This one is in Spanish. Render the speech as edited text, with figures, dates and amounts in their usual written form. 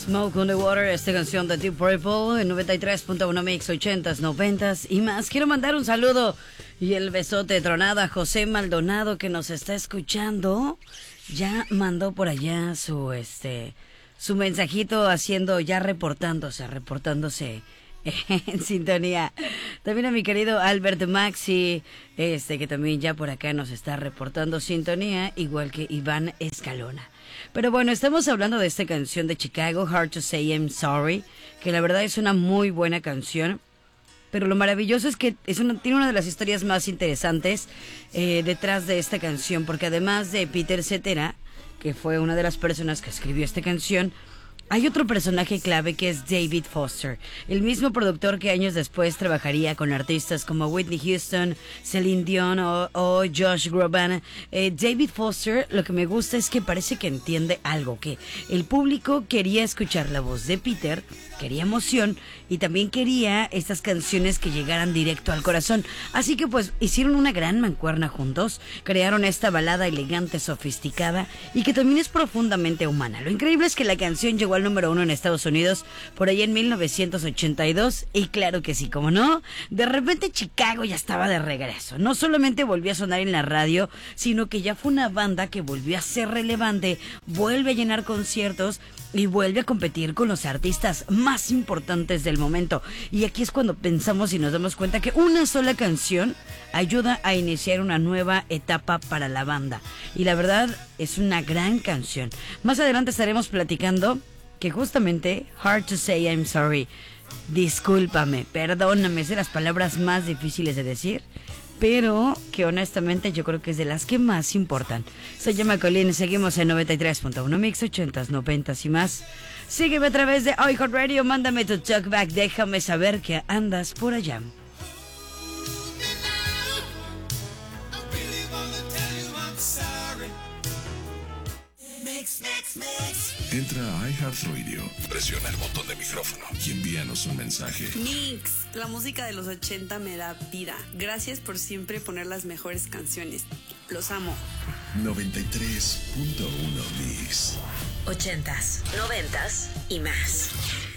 Smoke on the Water, esta canción de Deep Purple en 93.1 Mix, 80s, 90s y más. Quiero mandar un saludo y el besote tronado a José Maldonado que nos está escuchando. Ya mandó por allá su mensajito haciendo, ya reportándose en sintonía. También a mi querido Albert Maxi, que también ya por acá nos está reportando sintonía, igual que Iván Escalona. Pero bueno, estamos hablando de esta canción de Chicago, Hard to Say I'm Sorry, que la verdad es una muy buena canción. Pero lo maravilloso es que tiene una de las historias más interesantes detrás de esta canción, porque además de Peter Cetera, que fue una de las personas que escribió esta canción, hay otro personaje clave que es David Foster, el mismo productor que años después trabajaría con artistas como Whitney Houston, Celine Dion o Josh Groban. David Foster, lo que me gusta es que parece que entiende algo, que el público quería escuchar la voz de Peter, quería emoción y también quería estas canciones que llegaran directo al corazón. Así que pues hicieron una gran mancuerna juntos, crearon esta balada elegante, sofisticada y que también es profundamente humana. Lo increíble es que la canción llegó al número 1 en Estados Unidos por ahí en 1982 y claro que sí, como no, de repente Chicago ya estaba de regreso. No solamente volvió a sonar en la radio, sino que ya fue una banda que volvió a ser relevante, vuelve a llenar conciertos y vuelve a competir con los artistas más importantes del momento. Y aquí es cuando pensamos y nos damos cuenta que una sola canción ayuda a iniciar una nueva etapa para la banda. Y la verdad es una gran canción. Más adelante estaremos platicando que justamente Hard to Say I'm Sorry, discúlpame, perdóname, es de las palabras más difíciles de decir, pero que honestamente yo creo que es de las que más importan. Soy Gemma Colín, seguimos en 93.1 Mix, 80s, 90s y más. Sígueme a través de iHeartRadio, mándame tu talkback, déjame saber que andas por allá. Entra a iHeartRadio, presiona el botón de micrófono y envíanos un mensaje. Mix, la música de los 80 me da vida. Gracias por siempre poner las mejores canciones. Los amo. 93.1 Mix. 80s, 90s y más.